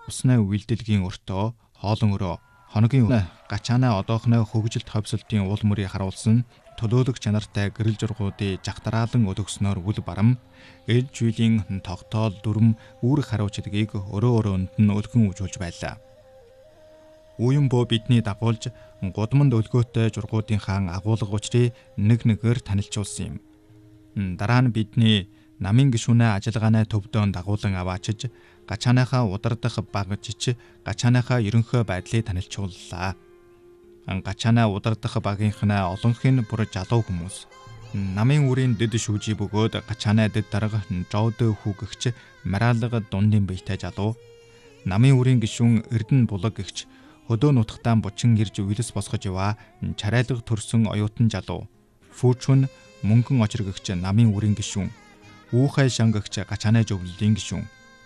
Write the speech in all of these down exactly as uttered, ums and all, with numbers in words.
усны үйлдэлгийн өртөө хоолон өрөө хоногийн гачаана одоохны хөгжил товсолтын уул мөрийг харуулсан төлөөлөх чанартай гэрэл жургуудыг жагтраалан өдөгснөөр үл барам ээлж үеийн тогтоол дүрм үүрэг хариуцлагыг өрөө өрөөнд нь өлгөн үжүүлж байлаа. Үеийн бөө бидний дагуулж гудамд өлгөөтэй жургуудынхаа агуулга учрыг нэг нэгээр танилцуулсан юм. Дараа нь бидний намын гишүүнээ ажиллагааны төвдөөнд дагуулan аваачиж гачааныхаа удардах багжиж гачааныхаа ерөнхий байдлыг танилцууллаа. Гачаанаа удардах багийнхнаа олонх нь бүр залуу хүмүүс. Намын үрийн дэд шүүжи бөгөөд гачаанаа дэд дарга жоод хүүгэгч мараалга дундын биетэй залуу. Намын үрийн гишүүн Эрдэнэ булаг гэгч хөдөө нутагтаа бучин ирж үелс босгож яваа чарайлаг төрсөн оюутан залуу. Фүүчүн мөнгөн очиргэгч намын үрийн гишүүн. Үүхай шангагч гачаанаа зөвлөлийн гишүүн.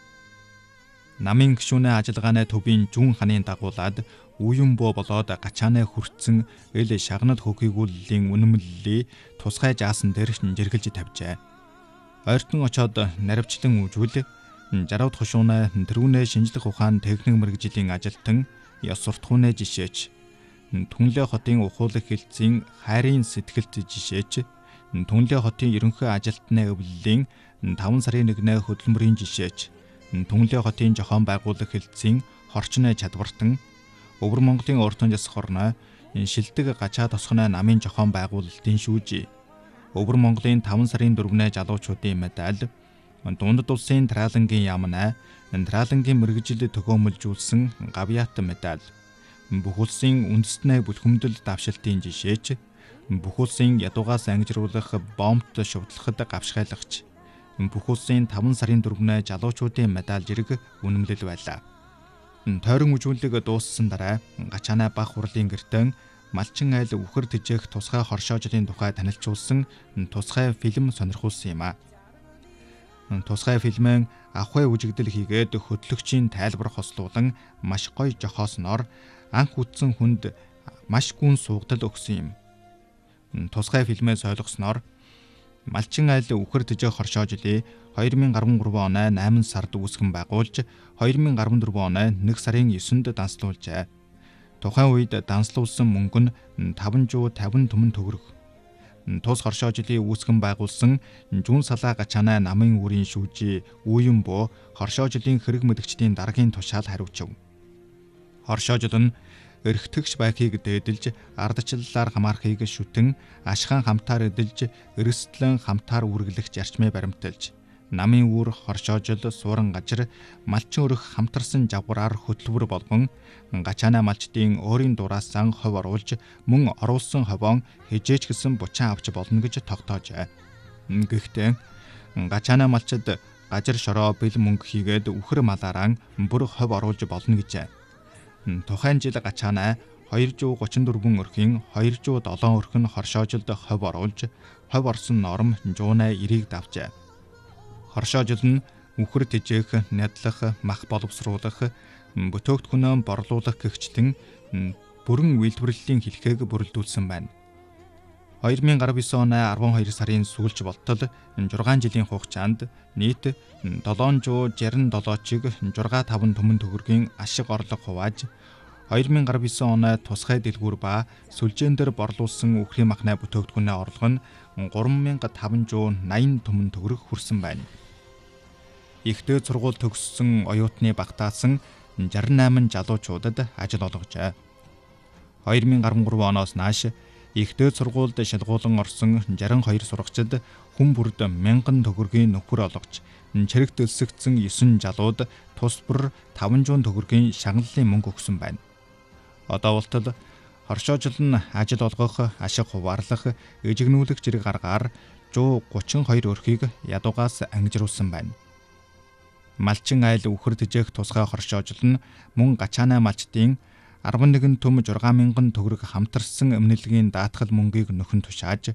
Намын гишүүнээ ажиллагааны төвийн жүн ханын дагуулад үеийн бөө болоод гачаанаа хүртсэн эл шагнад хөхийгүүллийн үнэмлэлийг тусгай жаасан дээр жиргэлж тавьжээ. Ойртон очоод наривчлан үжүүл жаравд хушуунаа тэрүүнээ шинжлэх ухаан техник мэргэжлийн ажилтан ёс суртахуунаа жишээч Түнлээ хотын ухуулах хэлтсийн хайрын сэтгэлт жишээч Түнлээ хотын ерөнхий ажилтны өвлөлийн таван сарын нэгнээ хөдөлмөрийн жишээч Түнлээ хотын зохион байгуулах хэлтсийн хорчны чадвартан Өвөр Монголын уртан жас хорноо шилдэг гачаа тосгоны намын зохион байгуулалтын шүүжи Өвөр Монголын таван сарын дөрвнээ залуучуудын медаль Дундад улсын Траалангийн яамнаа Траалангийн мэргэжил төгөөмөлжүүлсэн гавьяат медаль бүх улсын үндэстнээ бүлхэмдэл давшилтын жишээч бүх улсын ядуугаас ангижруулах бомбт шувдлахад гавшгайлагч бүх улсын таван сарын дөрвнээ залуучуудын медаль зэрэг үнэмлэл байлаа. Тойрон үжүүлэг дууссан дараа гачаанаа бах хурлын гэртэн малчин айл үхэр тэжээх тусгай хоршоожлын тухай танилцуулсан тусгай фильм сонирхуулсан юм а. Тусгай фильмэн авхай үжигдэл хийгээд хөтлөгчийн тайлбар хослуулан маш гоё жохоосноор анх үтсэн хүнд маш гүн суугдал өгсөн юм. Тусгай фильмээс ойлгосноор малчин айл үхэр тэжээх хоршоожлыг хоёр мянга арван гурван оны найман сард үүсгэн байгуулж хоёр мянга арван дөрвөн оны нэг сарын есөнд данслуулжээ. Тухайн үед данслуулсан мөнгө нь таван зуун тавин түмэн төгрөг. Тус хоршоожлыг үүсгэн байгуулсан Жүн салаа гачаанаа намын үрийн шүүжи Үеийн бөө хоршоожлын хэрэг мэдгчдийн дараагийн тушаал хариуцв. Хоршоожл нь эрхтгч байхыг дээдэлж ардчлалаар хамаарахыг шүтэн ашхан хамтаар эдэлж эрсдлэн хамтаар үргэлэх зарчмыг баримталж намын үүр хоршоожл сууран гажир малчин өрөх хамтарсан жавгараар хөтөлбөр болгон гачаанаа малчдын өөрийн дураасан хов оруулж мөн оруулсан ховоон хижээч гэсэн бучаан авч болно гэж тогтоожээ. Гэхдээ гачаанаа малчид гажир шороо бэл мөнгө хийгээд үхэр малаараа бүр хов оруулж болно гэжээ. Тухайн жил гачаанаа хоёр зуун гучин дөрвөн өрхийн хоёр зуун долоон өрх нь хоршоожлд хов оруулж хов орсон норм жуунаа эрийг давжээ. Хоршоожл нь үхэр тэжээх, нядлах, мах боловсруулах, бүтээгдэхүүнээ борлуулах гэгчлэн бүрэн үйлдвэрлэлийн хэлхээг бүрэлдүүлсэн байна. хоёр мянга арван девять оны арван хоёр сарын сүүлч болтол зургаан жилийн хугацаанд нийт долоон зуун шарин долоочиг зургаа таван түмэн төгрөгийн ашиг орлого хувааж хоёр мянга арван девять оны тусгай дэлгүүр ба сүлжээн дээр борлуулсан үхрийн махны бүтээгдэхүүнээ орлого нь гурван мянга таван зуун наян түмэн төгрөг хүрсэн байна. Ихтэй сургууль төгссөн оюутны багтаасан шестьдесят восемь залуучуудад ажил олгожээ. хоёр мянга арван гурван оноос нааш ихтэй сургуульд шалгуулан орсон шестьдесят two сурагчид хүн бүрд мянган төгрөгийн нөхөр олгож чирэг дэлсэгдсэн девять залууд тус бүр таван зуун төгрөгийн шагналын мөнгө өгсөн байна. Одоо болтол хоршоожл нь ажил олгох, ашиг хуваарлах, эжигнүүлэх зэрэг аргаар one hundred thirty-two өрхийг ядуугаас ангижруулсан байна. Малчин айл үхэр тэжээх тусгай хоршоожл нь мөн гачаанаа малчдын арван нэгэн түм зургаан мянган төгрөг хамтарсан эмнэлгийн даатгал мөнгийг нөхөн тушааж